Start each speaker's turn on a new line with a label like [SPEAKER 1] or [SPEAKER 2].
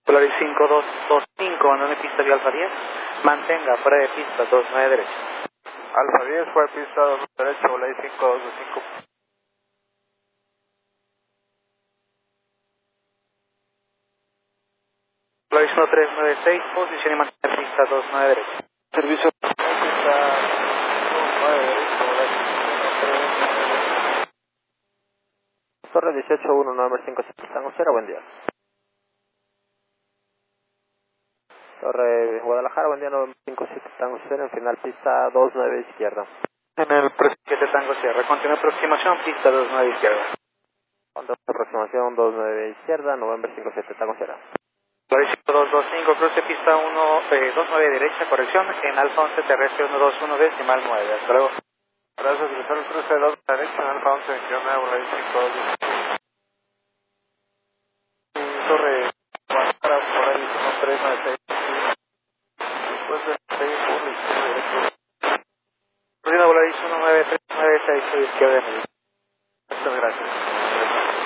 [SPEAKER 1] Polaris 5225, abandone pista vía Alfa 10, mantenga fuera de pista 29 derecha.
[SPEAKER 2] Alfa 10, fuera de pista 29 derecha, Polaris 5225.
[SPEAKER 1] Polaris 1396, posición y mantener pista 29 derecha.
[SPEAKER 2] Servicio pista 29 derecha, Polaris 1396. Torre 18-1, November 57, Tango 0, buen día. Torre Guadalajara, buen día, November 57, Tango 0, en final pista 29 izquierda.
[SPEAKER 1] En el 7 Tango Sierra, continúa aproximación, pista 29 izquierda.
[SPEAKER 2] Cuando aproximación 29 izquierda, November 57, Tango 0.
[SPEAKER 1] Polaris 5225, cruce pista 29 derecha, corrección, en Alfa 11 terrestre 121 decimal 9, hasta luego.
[SPEAKER 2] Gracias, utilizar el cruce de 2 derecha, en Alfa 11 29, Polaris 5225. Torre Guadalajara, Polaris 1396. Después de 6-1 izquierda derecha.
[SPEAKER 1] Polaris 1936, izquierda.
[SPEAKER 2] Muchas gracias.